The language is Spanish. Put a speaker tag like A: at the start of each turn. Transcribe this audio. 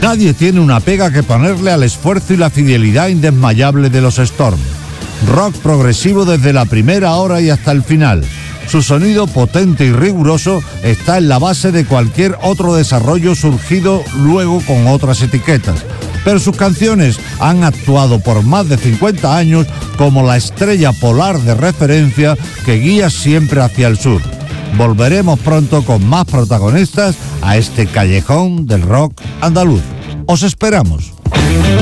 A: Nadie tiene una pega que ponerle al esfuerzo y la fidelidad indesmayable de los Storm. Rock progresivo desde la primera hora y hasta el final. Su sonido potente y riguroso está en la base de cualquier otro desarrollo surgido luego con otras etiquetas. Pero sus canciones han actuado por más de 50 años como la estrella polar de referencia que guía siempre hacia el sur. Volveremos pronto con más protagonistas a este callejón del rock andaluz. ¡Os esperamos!